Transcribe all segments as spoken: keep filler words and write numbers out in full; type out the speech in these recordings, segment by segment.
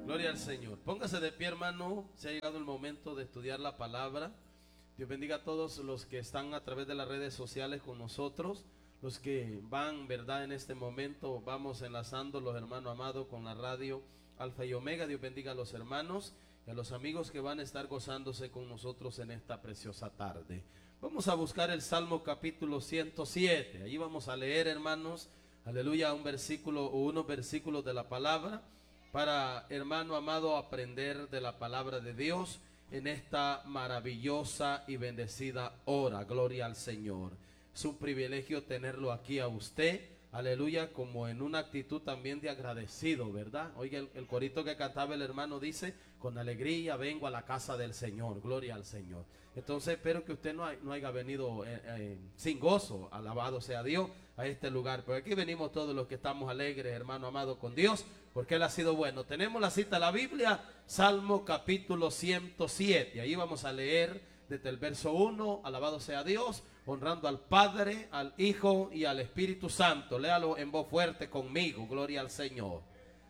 Gloria al Señor. Póngase de pie, hermano. Se ha llegado el momento de estudiar la palabra. Dios bendiga a todos los que están a través de las redes sociales con nosotros. Los que van, verdad, en este momento vamos enlazando los hermanos amados con la radio Alfa y Omega. Dios bendiga a los hermanos y a los amigos que van a estar gozándose con nosotros en esta preciosa tarde. Vamos a buscar el Salmo capítulo ciento siete. Allí vamos a leer, hermanos, aleluya, un versículo o unos versículos de la palabra para, hermano amado, aprender de la palabra de Dios en esta maravillosa y bendecida hora. Gloria al Señor. Es un privilegio tenerlo aquí a usted, aleluya, como en una actitud también de agradecido, ¿verdad? Oiga, el, el corito que cantaba el hermano dice: con alegría vengo a la casa del Señor. Gloria al Señor. Entonces espero que usted no, hay, no haya venido eh, eh, sin gozo, alabado sea Dios, a este lugar. Pero aquí venimos todos los que estamos alegres, hermano amado, con Dios, porque Él ha sido bueno. Tenemos la cita de la Biblia, Salmo capítulo ciento siete. Ahí vamos a leer desde el verso uno, alabado sea Dios, honrando al Padre, al Hijo y al Espíritu Santo. Léalo en voz fuerte conmigo, gloria al Señor.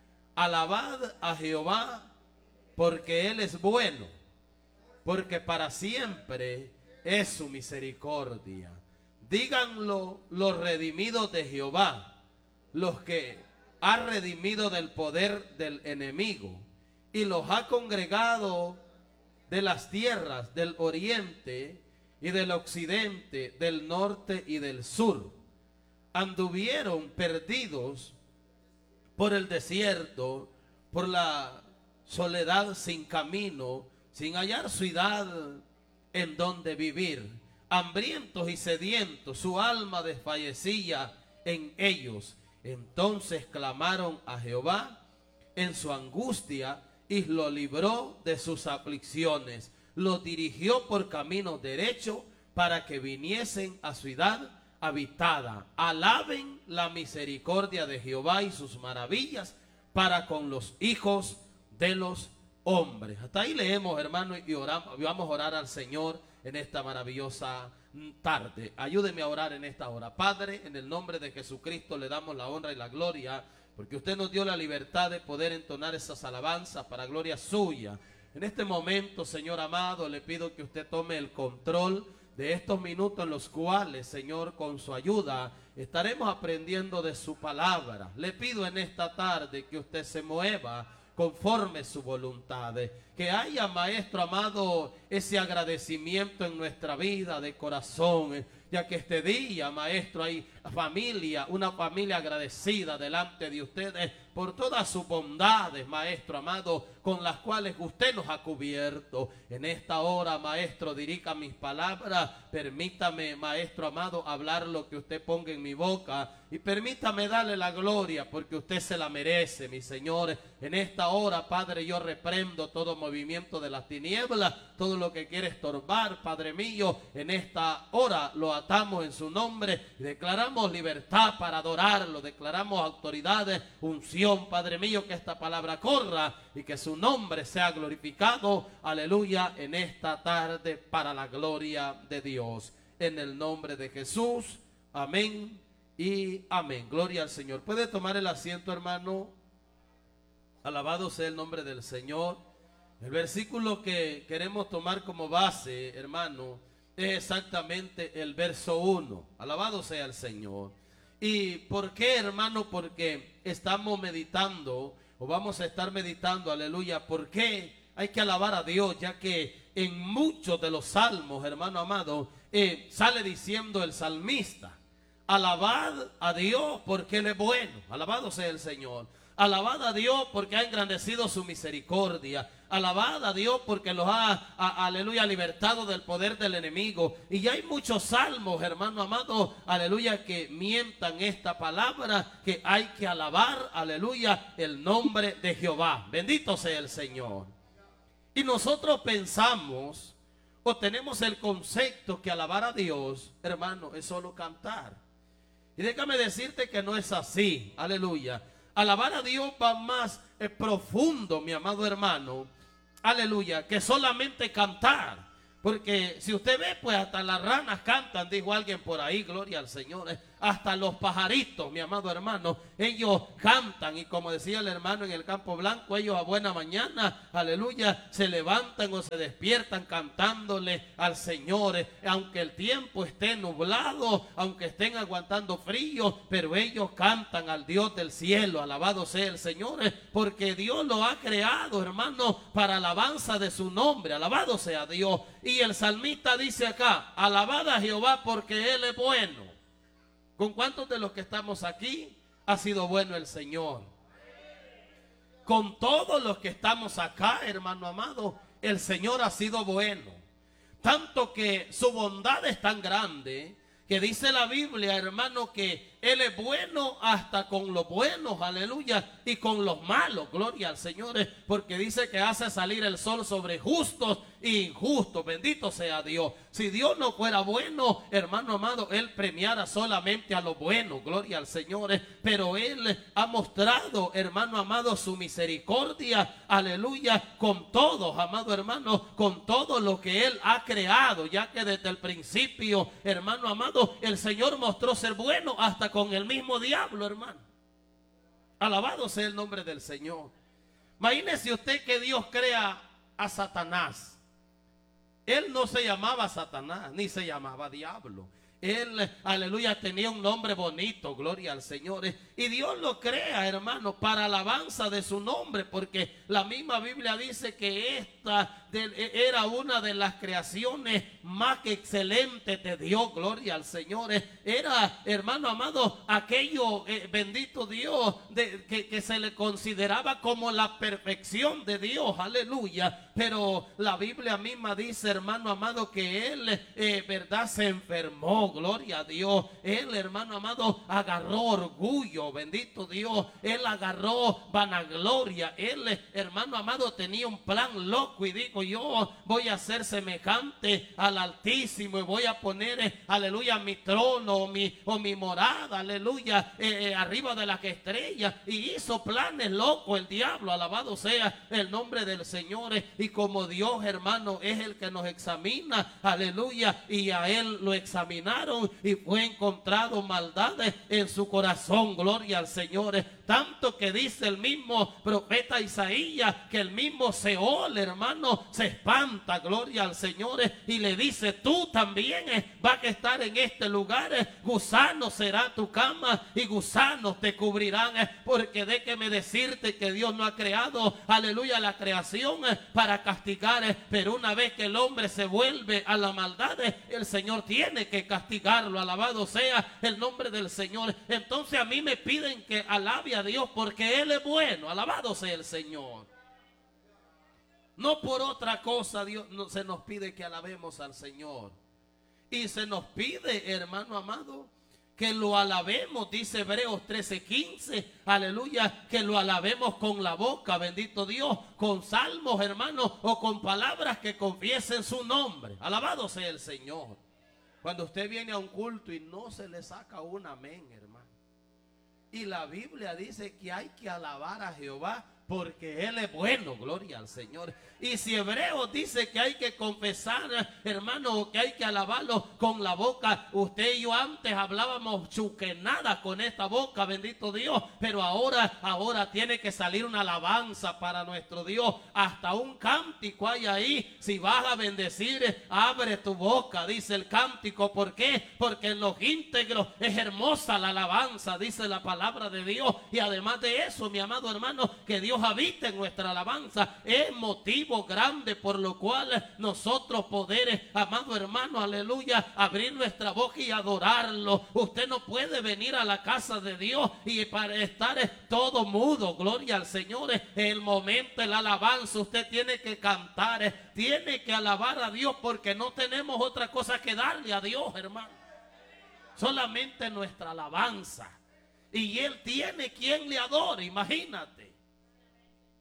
Alabad a Jehová, porque Él es bueno, porque para siempre es su misericordia. Díganlo los redimidos de Jehová, los que ha redimido del poder del enemigo y los ha congregado de las tierras del oriente y del occidente, del norte y del sur. Anduvieron perdidos por el desierto, por la soledad sin camino, sin hallar ciudad en donde vivir. Hambrientos y sedientos, su alma desfallecía en ellos. Entonces clamaron a Jehová en su angustia y lo libró de sus aflicciones. Lo dirigió por camino derecho para que viniesen a ciudad habitada. Alaben la misericordia de Jehová y sus maravillas para con los hijos de los hombres. Hasta ahí leemos, hermano, y oramos, vamos a orar al Señor en esta maravillosa tarde. Ayúdeme a orar en esta hora. Padre, en el nombre de Jesucristo le damos la honra y la gloria, porque usted nos dio la libertad de poder entonar esas alabanzas para gloria suya. En este momento, Señor amado, le pido que usted tome el control de estos minutos en los cuales, Señor, con su ayuda estaremos aprendiendo de su palabra. Le pido en esta tarde que usted se mueva conforme su voluntad, que haya, maestro amado, ese agradecimiento en nuestra vida de corazón, ya que este día, maestro, hay familia, una familia agradecida delante de ustedes por todas sus bondades, maestro amado, con las cuales usted nos ha cubierto. En esta hora, maestro, dirija mis palabras, permítame, maestro amado, hablar lo que usted ponga en mi boca y permítame darle la gloria, porque usted se la merece, mi Señor. En esta hora, Padre, yo reprendo todo movimiento de las tinieblas, todo lo que quiere estorbar, Padre mío. En esta hora lo atamos en su nombre y declaramos libertad para adorarlo, declaramos autoridades, unción, Padre mío, que esta palabra corra y que su nombre sea glorificado, aleluya, en esta tarde para la gloria de Dios, en el nombre de Jesús, amén y amén. Gloria al Señor. Puede tomar el asiento, hermano. Alabado sea el nombre del Señor. El versículo que queremos tomar como base, hermano, es exactamente el verso uno. Alabado sea el Señor. ¿Y por qué, hermano? Porque estamos meditando, o vamos a estar meditando, aleluya, ¿por qué hay que alabar a Dios? Ya que en muchos de los salmos, hermano amado, eh, sale diciendo el salmista: alabad a Dios porque Él es bueno. Alabado sea el Señor. Alabad a Dios porque ha engrandecido su misericordia. Alabad a Dios porque los ha, a, aleluya, libertado del poder del enemigo. Y ya hay muchos salmos, hermano amado, aleluya, que mientan esta palabra, que hay que alabar, aleluya, el nombre de Jehová. Bendito sea el Señor. Y nosotros pensamos o tenemos el concepto que alabar a Dios, hermano, es solo cantar. Y déjame decirte que no es así, aleluya. Alabar a Dios va más eh, profundo, mi amado hermano, aleluya, que solamente cantar. Porque si usted ve, pues hasta las ranas cantan, dijo alguien por ahí, gloria al Señor. hasta los pajaritos, mi amado hermano, ellos cantan. Y como decía el hermano en el Campo Blanco, ellos a buena mañana, aleluya, se levantan o se despiertan cantándole al Señor, aunque el tiempo esté nublado, aunque estén aguantando frío, pero ellos cantan al Dios del cielo. Alabado sea el Señor, porque Dios lo ha creado, hermano, para alabanza de su nombre. Alabado sea Dios. Y el salmista dice acá: alabad a Jehová porque Él es bueno. ¿Con cuántos de los que estamos aquí ha sido bueno el Señor? Con todos los que estamos acá, hermano amado, el Señor ha sido bueno. Tanto que su bondad es tan grande que dice la Biblia, hermano, que Él es bueno hasta con los buenos, aleluya, y con los malos, gloria al Señor, porque dice que hace salir el sol sobre justos e injustos. Bendito sea Dios. Si Dios no fuera bueno, hermano amado, Él premiara solamente a los buenos, gloria al Señor, pero Él ha mostrado, hermano amado, su misericordia, aleluya, con todos, amado hermano, con todo lo que Él ha creado, ya que desde el principio, hermano amado, el Señor mostró ser bueno hasta con el mismo diablo, hermano. Alabado sea el nombre del Señor. Imagínese usted que Dios crea a Satanás. Él no se llamaba Satanás, ni se llamaba diablo. Él, aleluya, tenía un nombre bonito, gloria al Señor. Y Dios lo crea, hermano, para alabanza de su nombre, porque la misma Biblia dice que esta de, era una de las creaciones más que excelentes de Dios, gloria al Señor. Era, hermano amado, aquello, eh, bendito Dios, de, que, que se le consideraba como la perfección de Dios, aleluya. Pero la Biblia misma dice, hermano amado, que Él, eh, verdad, se enfermó, gloria a Dios. Él, hermano amado, agarró orgullo, bendito Dios. Él agarró vanagloria. Él, hermano amado, tenía un plan loco y dijo: yo voy a ser semejante al Altísimo y voy a poner, eh, aleluya, mi trono o mi, o mi morada, aleluya, eh, eh, arriba de las estrellas. Y hizo planes locos el diablo, alabado sea el nombre del Señor. Y como Dios, hermano, es el que nos examina, aleluya, y a Él lo examinaron y fue encontrado maldades en su corazón, gloria al Señor. Tanto que dice el mismo profeta Isaías que el mismo Seol, hermano, se espanta, gloria al Señor, y le dice: tú también vas a estar en este lugar, gusano será tu cama y gusanos te cubrirán, porque déjeme decirte que Dios no ha creado, aleluya, la creación para castigar, pero una vez que el hombre se vuelve a la maldad, el Señor tiene que castigarlo. Alabado sea el nombre del Señor. Entonces a mí me piden que alabe a Dios porque Él es bueno. Alabado sea el Señor. No por otra cosa Dios no, se nos pide que alabemos al Señor. Y se nos pide, hermano amado, que lo alabemos, dice Hebreos trece quince, aleluya, que lo alabemos con la boca, bendito Dios, con salmos, hermano, o con palabras que confiesen su nombre. Alabado sea el Señor. Cuando usted viene a un culto y no se le saca un amén, hermano. Y la Biblia dice que hay que alabar a Jehová porque Él es bueno, gloria al Señor. Y si Hebreos dice que hay que confesar, hermano, que hay que alabarlo con la boca. Usted y yo antes hablábamos chuquenadas con esta boca, bendito Dios. Pero ahora, ahora tiene que salir una alabanza para nuestro Dios. Hasta un cántico hay ahí. Si vas a bendecir, abre tu boca, dice el cántico. ¿Por qué? Porque en los íntegros es hermosa la alabanza, dice la palabra de Dios. Y además de eso, mi amado hermano, que Dios habita en nuestra alabanza es motivo grande por lo cual nosotros poder, amado hermano, aleluya, abrir nuestra boca y adorarlo. Usted no puede venir a la casa de Dios y para estar todo mudo, gloria al Señor. En el momento de la alabanza usted tiene que cantar, tiene que alabar a Dios, porque no tenemos otra cosa que darle a Dios, hermano, solamente nuestra alabanza. Y Él tiene quien le adore, imagínate.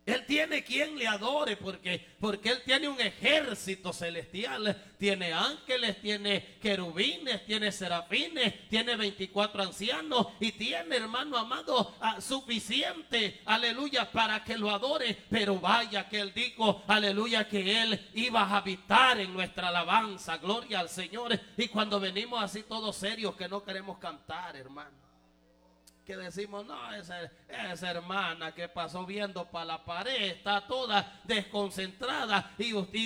Él tiene quien le adore porque, porque Él tiene un ejército celestial. Tiene ángeles, tiene querubines, tiene serafines, tiene veinticuatro ancianos y tiene, hermano amado, uh, suficiente, aleluya, para que lo adore. Pero vaya que Él dijo, aleluya, que Él iba a habitar en nuestra alabanza. Gloria al Señor. Y cuando venimos así todos serios que no queremos cantar, hermano, que decimos, no, esa, esa hermana que pasó viendo para la pared está toda desconcentrada y usted